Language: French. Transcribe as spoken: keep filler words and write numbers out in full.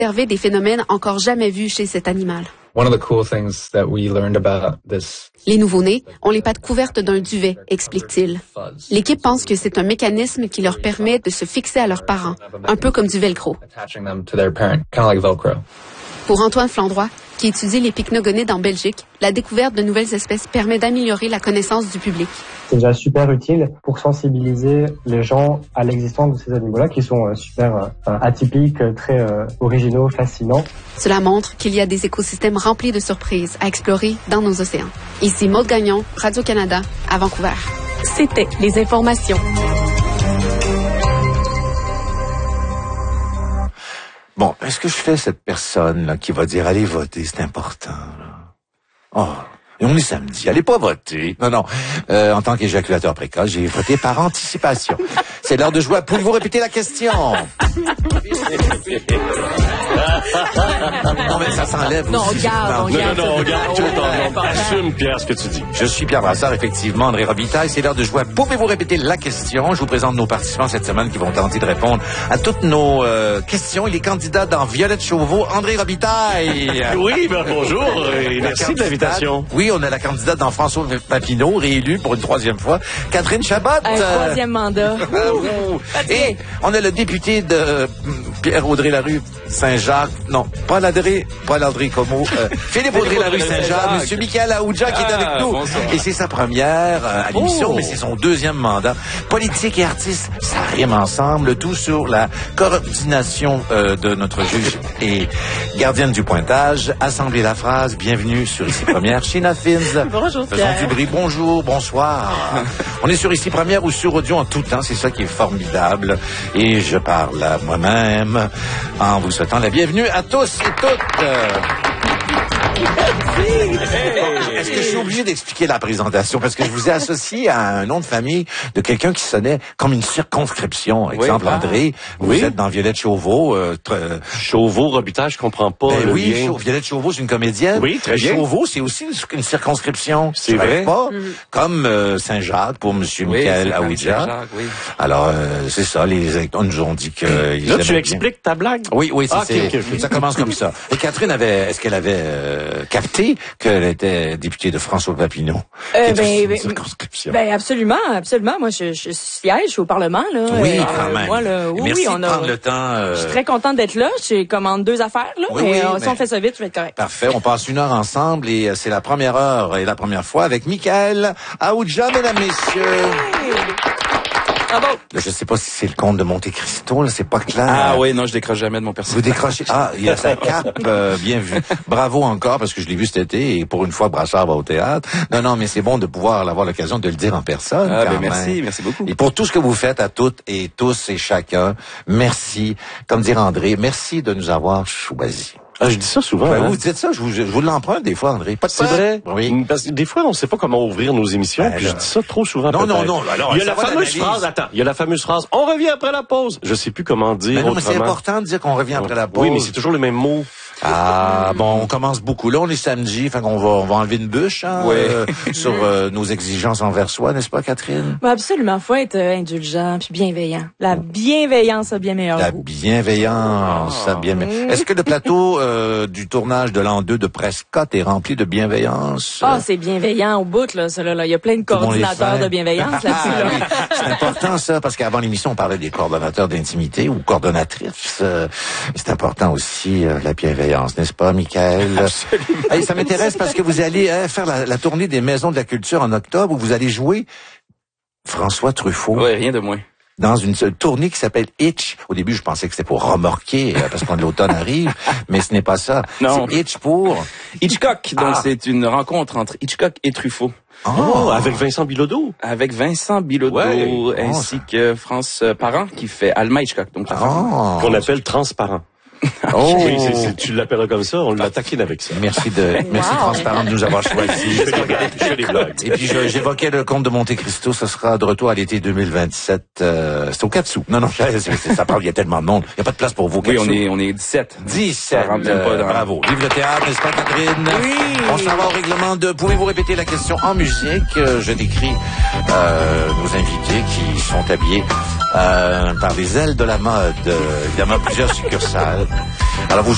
observer des phénomènes encore jamais vus chez cet animal. One of the cool things that we learned about this. Les nouveau-nés ont les pattes couvertes d'un duvet, explique-t-il. L'équipe pense que c'est un mécanisme qui leur permet de se fixer à leurs parents, un peu comme du velcro. Attaching them to their parent, kind of like Velcro. Pour Antoine Flandroy, qui étudie les pycnogonides en Belgique, la découverte de nouvelles espèces permet d'améliorer la connaissance du public. C'est déjà super utile pour sensibiliser les gens à l'existence de ces animaux-là qui sont euh, super euh, atypiques, très euh, originaux, fascinants. Cela montre qu'il y a des écosystèmes remplis de surprises à explorer dans nos océans. Ici Maude Gagnon, Radio-Canada, à Vancouver. C'était les informations. Bon, est-ce que je fais cette personne là qui va dire allez voter, c'est important là. Oh, et on est samedi, allez pas voter. Non, non. Euh, en tant qu'éjaculateur précoce, j'ai voté par anticipation. C'est l'heure de jouer. Pouvez-vous répéter la question? Non, mais ça s'enlève Non, aussi. on garde, on Non, garde. Non, non, regarde, tout Ouais, en assume, Pierre, ce que tu dis. Je suis Pierre Brassard, effectivement, André Robitaille. C'est l'heure de jouer. Pouvez-vous répéter la question? Je vous présente nos participants cette semaine qui vont tenter de répondre à toutes nos euh, questions. Il est candidat dans Violette Chauveau, André Robitaille. Oui, ben bonjour et La merci de candidate- l'invitation. Oui, on a la candidate dans François Papineau, réélue pour une troisième fois. Catherine Chabot. Un troisième mandat. Bravo. Et on a le député de euh, Pierre-Audrey-Larue Saint-Jacques. Non, Paul André, Paul André Como. Euh, Philippe Audrey-Larue Saint-Jacques. Monsieur Michael Aoudja qui est Ah, avec nous. bonsoir. Et c'est sa première euh, à l'émission, Oh. mais c'est son deuxième mandat. Politique et artiste, ça rime ensemble. Le tout sur la coordination euh, de notre juge et gardienne du pointage. Assemblée la phrase. Bienvenue sur Ici Première. Sheena Fins. Bonjour, Faisons Pierre. du bruit. Bonjour, bonsoir. On est sur Ici Première ou sur audio en tout temps. C'est ça qui est formidable. Et je parle à moi-même en vous souhaitant la bienvenue à tous et toutes. Est-ce que je suis obligé d'expliquer la présentation? Parce que je vous ai associé à un nom de famille de quelqu'un qui sonnait comme une circonscription. Exemple, Ah. André, vous Oui. êtes dans Violette Chauveau. Euh, tr- Chauveau, Robitaille, je comprends pas ben le oui, lien. Chau- Violette Chauveau, c'est une comédienne. Oui, très bien. Chauveau, c'est aussi une, une circonscription. C'est Tu vrai. rêves pas? Comme euh, Saint-Jacques pour Monsieur Michael Aoudja. Oui. Alors, euh, c'est ça, les électeurs nous ont dit que... ils Là, aimaient tu bien. expliques ta blague? Oui, oui, c'est, Ah, ok, c'est- ok, ok. ça commence comme ça. Et Catherine avait, est-ce qu'elle avait euh, capté qu'elle était députée de François Papineau? Euh, qui est ben, aussi une ben, circonscription. Ben absolument, absolument. Moi, je, je siège au Parlement là. oui, Euh, quand même. Moi, là, oui, Merci oui, on de a. prendre le temps. euh, Je suis très contente d'être là. Je commande deux affaires là. Oui, mais oui, euh, mais- si on fait ça vite, je vais être correct. Parfait. On passe une heure ensemble et euh, c'est la première heure et la première fois avec Michael Aoudja, mesdames, messieurs. Bravo. Là, je sais pas si c'est le comte de Monte Cristo, là, c'est pas clair. Ah oui, non, je décroche jamais de mon Vous personnage. décrochez. Ah, il y a sa cape, euh, bien vu. Bravo encore, parce que je l'ai vu cet été, et pour une fois, Brassard va au théâtre. Non, non, mais c'est bon de pouvoir avoir l'occasion de le dire en personne. Ah, quand ben même. merci, merci beaucoup. Et pour tout ce que vous faites à toutes et tous et chacun, merci. Comme dire André, merci de nous avoir choisis. Ah, je dis ça souvent. Ben, hein. vous dites ça, je vous, je vous l'emprunte des fois, André. Pas de C'est peur. vrai? Oui. Parce que des fois, on ne sait pas comment ouvrir nos émissions, Ben, puis là. je dis ça trop souvent. Non, non, peut-être. non, alors, il y a ça la va fameuse l'analyse. phrase, attends, il y a la fameuse phrase, on revient après la pause. Je sais plus comment dire Mais non, mais c'est autrement. important de dire qu'on revient après la pause. Oui, mais c'est toujours le même mot. Ah, bon, on commence beaucoup. Là, on est samedi, fait qu'on va, on va enlever une bûche, hein, Ouais. euh, sur euh, nos exigences envers soi, n'est-ce pas, Catherine? Ben, absolument, faut être euh, indulgent puis bienveillant. La bienveillance a bien meilleur La goût. bienveillance, ça bien. Est-ce que le plateau euh, du tournage de l'an deux de Prescott est rempli de bienveillance? Ah, c'est bienveillant au bout là, ça là. là. Il y a plein de Tout le monde les coordinateurs fait. de bienveillance là-dessus Ah, là. oui. C'est important ça, parce qu'avant l'émission, on parlait des coordonnateurs d'intimité ou coordonnatrices. Euh, c'est important aussi, euh, la bienveillance, n'est-ce pas, Michael? Hey, ça m'intéresse parce que vous allez hein, faire la, la tournée des Maisons de la Culture en octobre où vous allez jouer François Truffaut. Ouais, rien de moins. Dans une seule tournée qui s'appelle Hitch. Au début, je pensais que c'était pour remorquer, euh, parce que l'automne arrive, mais ce n'est pas ça. Non. C'est Hitch pour... Hitchcock, donc Ah. c'est une rencontre entre Hitchcock et Truffaut. Oh, avec Vincent Bilodeau. Avec Vincent Bilodeau, Ouais. ainsi que France Parent, qui fait Alma Hitchcock. Donc, la femme. Oh. Qu'on appelle transparent. Oh. Oui, c'est, c'est, tu l'appelleras comme ça, on l'a taquine avec ça. Merci de, merci Wow. Transparent de nous avoir choisis. Je fais des blagues, je fais des blagues. Et puis je- j'évoquais le comte de Monte Cristo, ce sera de retour à l'été deux mille vingt-sept. Euh, c'est au Katsu. Non, non, c'est- c'est- ça parle, il y a tellement de monde. Il n'y a pas de place pour vous. Oui, Katsu. on est, on est dix-sept. dix-sept. Ça rentre même pas dans- Bravo. Vive le théâtre, n'est-ce pas, Catherine? Oui. On s'en va au règlement de... Pouvez-vous répéter la question en musique? Euh, Je décris euh, nos invités qui sont habillés euh, par les ailes de la mode. Euh, évidemment, plusieurs succursales. Alors, vous